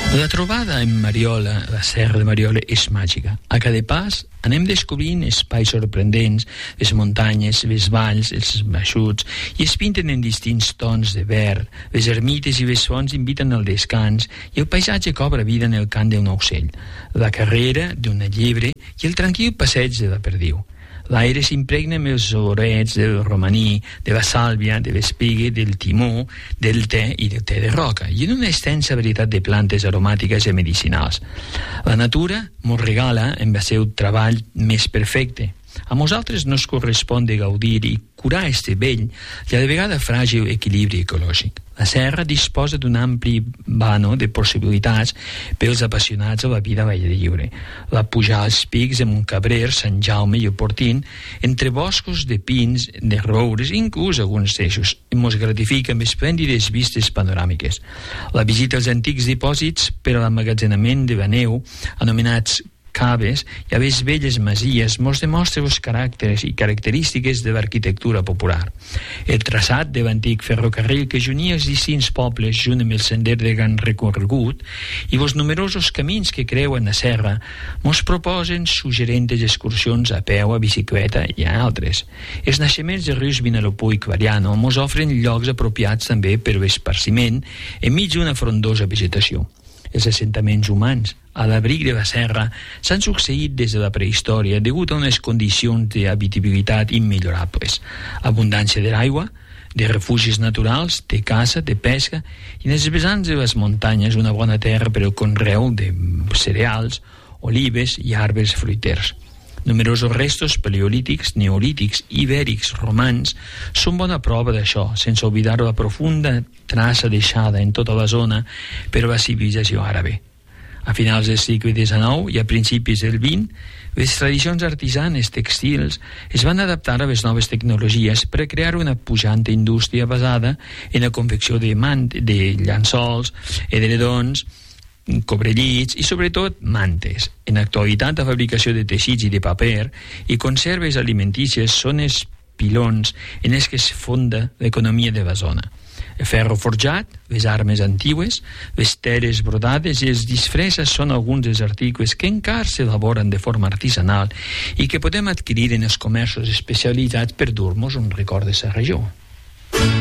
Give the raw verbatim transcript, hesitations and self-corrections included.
La trobada en Mariola, la serra de Mariola, és màgica. A cada pas anem descobrint espais sorprendents, les muntanyes, les valls, els baixuts, i es pinten en distints tons de verd. Les ermites i les fonts inviten al descans i el paisatge cobra vida en el cant d'un ocell, la carrera d'una llebre i el tranquil passeig de la perdiu. L'aire s'impregna amb els olorets del romaní, de la sàlvia, de l'espiga, del timó, del te i del te de roca, i en una extensa varietat de plantes aromàtiques i medicinals. La natura mos regala amb el seu treball més perfecte. A nosaltres nos correspon de gaudir i curar este vell i a la vegada fràgil equilibri ecològic. La serra disposa d'un ampli vano de possibilitats pels apassionats a la vida a l'aire lliure. La pujar als pics de Montcabrer, Sant Jaume i el Portín, entre boscos de pins, de roures, inclús alguns d'eixos, ens gratifica amb esplèndides vistes panoràmiques. La visita als antics dipòsits per a l'emmagatzenament de la neu, anomenats caves, i a les velles masies mos demostra els caràcters i característiques de l'arquitectura popular. El traçat de l'antic ferrocarril que junia els distints pobles junt amb el sender de gran recorregut i els numerosos camins que creuen la serra mos proposen suggerents excursions a peu, a bicicleta i a altres. Els naixements de rius Vinalopó i Clariano mos offren llocs apropiats també per l'esparciment enmig d'una frondosa vegetació. Els assentaments humans a l'abric de la serra s'han succeït des de la prehistòria degut a unes condicions d'habitabilitat immillorables. Abundància de l'aigua, de refugis naturals, de caça, de pesca i en els vessants de les muntanyes una bona terra per al conreu de cereals, olives i arbres fruiters. Numerosos restos paleolítics, neolítics, ibèrics, romans són bona prova d'això, sense oblidar la profunda traça deixada en tota la zona per la civilització àrabe. A finals del segle diecinueve i a principis del vint, les tradicions artisanes textils es van adaptar a les noves tecnologies per a crear una pujante indústria basada en la confecció de, mant de llençols, edredons, cobrellits i sobretot mantes. En l'actualitat la fabricació de teixits i de paper i conserves alimentícies són els pilons en els que es fonda l'economia de la zona. El ferro forjat, les armes antigues, les teles brodades i els disfresses són alguns dels articles que encara s'elaboren de forma artesanal i que podem adquirir en els comerços especialitzats per dur-nos un record de la regió.